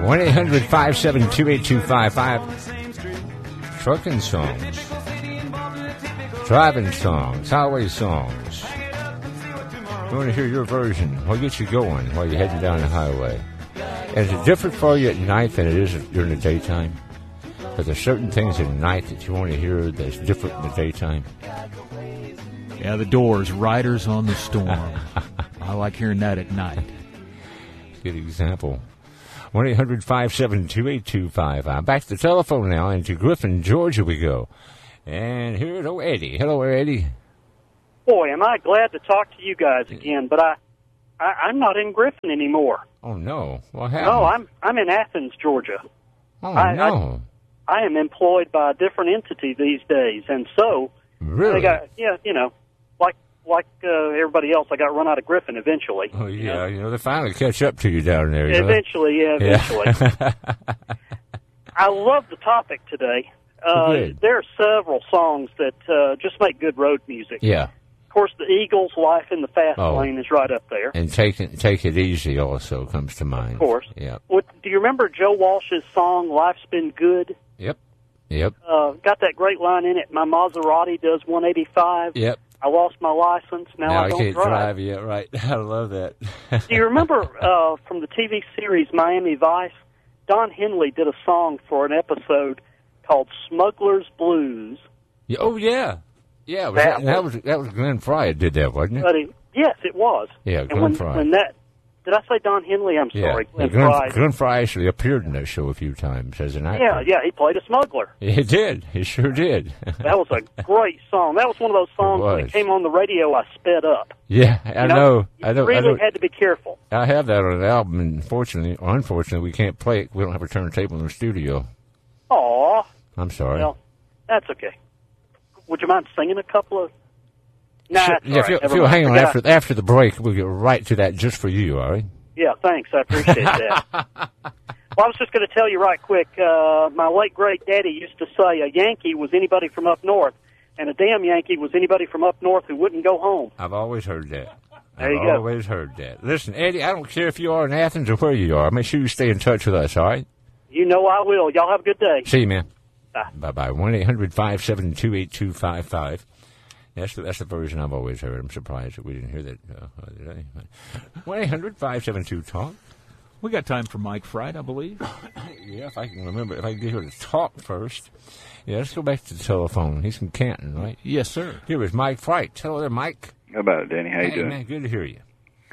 1-800-572-8255. Trucking songs. Driving songs. Highway songs. We want to hear your version. What gets you going while you're heading down the highway? And is it different for you at night than it is during the daytime? Because there's certain things at night that you want to hear that's different in the daytime. Yeah, the Doors, Riders on the Storm. I like hearing that at night. Good example. 1-800-572-8255. Back to the telephone now, and to Griffin, Georgia we go. And here's old Eddie. Hello, Eddie. Boy, am I glad to talk to you guys again, but I'm not in Griffin anymore. Oh, no. What happened? No, I'm in Athens, Georgia. Oh, no. I am employed by a different entity these days, and so... Really? I got, like everybody else, I got run out of Griffin eventually. Oh, yeah. They finally catch up to you down there. Eventually. Yeah. I love the topic today. There are several songs that just make good road music. Yeah. Of course, the Eagles' Life in the Fast Lane is right up there. And Take It Easy also comes to mind. Of course. Yeah. Do you remember Joe Walsh's song, Life's Been Good? Yep. Got that great line in it, my Maserati does 185. Yep. I lost my license, now I don't can't drive. Yeah, right. I love that. Do you remember from the TV series Miami Vice, Don Henley did a song for an episode called Smuggler's Blues. Yeah, oh, yeah. Yeah, that was Glenn Frey that did that, wasn't it? Yes, it was. Yeah, Glenn Frey. Did I say Don Henley? I'm sorry. Glenn Frey actually appeared in that show a few times as an actor. Yeah, he played a smuggler. He did. He sure did. That was a great song. That was one of those songs when it came on the radio, I sped up. Yeah, I know. You really had to be careful. I have that on an album, and unfortunately, we can't play it. We don't have a turntable in the studio. Aw. I'm sorry. Well, that's okay. Would you mind singing a couple of... Nah, sure. That's all right. If you'll hang on after the break, we'll get right to that just for you, all right? Yeah, thanks. I appreciate that. Well, I was just going to tell you right quick, my late great daddy used to say a Yankee was anybody from up north, and a damn Yankee was anybody from up north who wouldn't go home. I've always heard that. There you go. I've always heard that. Listen, Eddie, I don't care if you are in Athens or where you are. Make sure you stay in touch with us, all right? You know I will. Y'all have a good day. See you, man. Bye. Bye-bye. 1-800-572-8255. That's the version I've always heard. I'm surprised that we didn't hear that today. 1-800-572-TALK. We got time for Mike Fright, I believe. Yeah, if I can remember. If I can get her to talk first. Yeah, let's go back to the telephone. He's from Canton, right? Yes, sir. Here is Mike Fright. Hello there, Mike. How about it, Danny? How you doing? Man, good to hear you.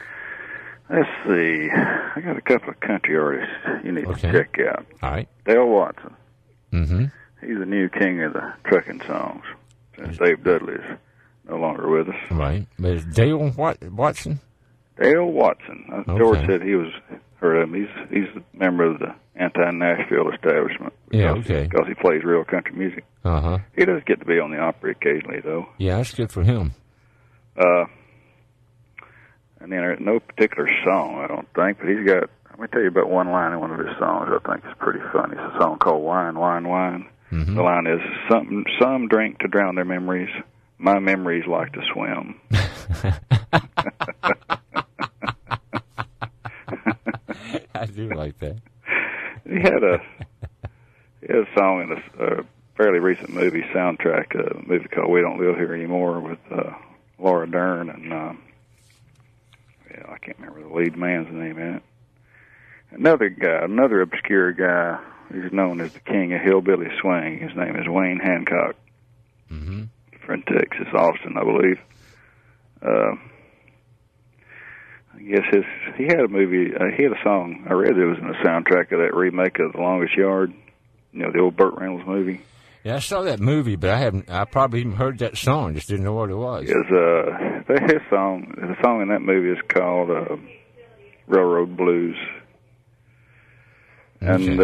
Let's see. I got a couple of country artists you need to check out. All right. Dale Watson. Mm-hmm. He's the new king of the trucking songs since Dave Dudley's no longer with us. Right. But is Dale Watson? Dale Watson. George said he was heard of him. He's a member of the anti-Nashville establishment. Because he plays real country music. Uh-huh. He does get to be on the Opry occasionally, though. Yeah, that's good for him. And then there's no particular song, I don't think, but he's got, let me tell you about one line in one of his songs I think is pretty funny. It's a song called Wine, Wine, Wine. Mm-hmm. The line is, some drink to drown their memories. My memories like to swim. I do like that. He had a song in a fairly recent movie soundtrack, a movie called We Don't Live Here Anymore with Laura Dern and I can't remember the lead man's name in it. Another obscure guy. He's known as the king of hillbilly swing. His name is Wayne Hancock. Mm-hmm. From Texas, Austin, I believe. I guess he had a movie. He had a song. I read it was in the soundtrack of that remake of The Longest Yard. You know, the old Burt Reynolds movie. Yeah, I saw that movie, but I probably even heard that song. Just didn't know what it was. The song in that movie is called Railroad Blues. Okay. And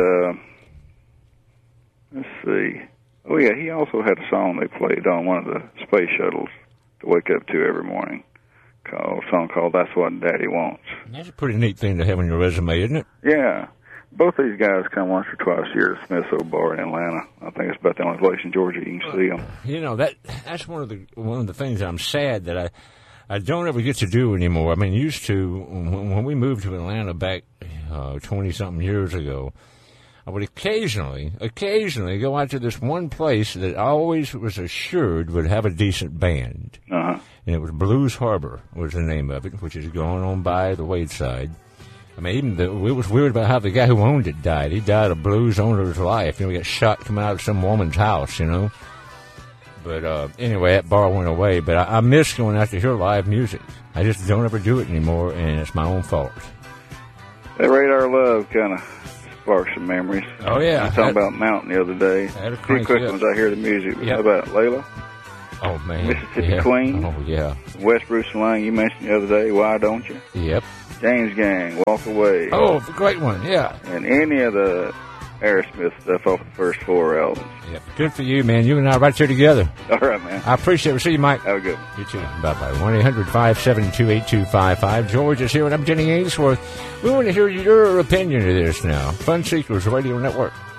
let's see. Oh yeah, he also had a song they played on one of the space shuttles to wake up to every morning. A song called "That's What Daddy Wants." That's a pretty neat thing to have on your resume, isn't it? Yeah. Both these guys come once or twice a year to Smith's Old Bar in Atlanta. I think it's about the only place in Georgia you can see them. You know, that's one of the things I'm sad that I don't ever get to do anymore. I mean, used to when we moved to Atlanta back 20-something years ago, I would occasionally go out to this one place that I always was assured would have a decent band. Uh-huh. And it was Blues Harbor was the name of it, which is going on by the wayside. I mean, it was weird about how the guy who owned it died. He died a blues owner's life. You know, he got shot coming out of some woman's house, you know. But anyway, that bar went away. But I miss going out to hear live music. I just don't ever do it anymore, and it's my own fault. That Radar Love kind of sparks some memories. Oh, yeah. I was talking about Mountain the other day. Had a Few quick ones I hear the music. How about Layla? Oh, man. Mississippi Queen. Oh, yeah. West Bruce and Lang, you mentioned the other day. Why Don't You? Yep. James Gang, Walk Away. Oh, the great one, yeah. And any of the Aerosmith stuff off the first 4 albums. Yep. Good for you, man. You and I are right there together. All right, man. I appreciate it. We'll see you, Mike. Have a good one. You too. Bye-bye. 1-800-572-8255. George is here, and I'm Jenny Ainsworth. We want to hear your opinion of this now. Fun Seekers Radio Network.